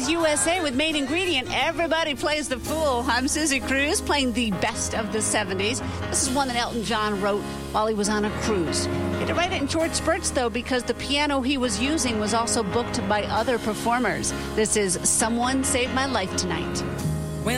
70s USA with Main Ingredient. Everybody plays the fool. I'm Susie Cruz playing the best of the 70s. This is one that Elton John wrote while he was on a cruise. He had to write it in short spurts, though, because the piano he was using was also booked by other performers. This is Someone Saved My Life Tonight.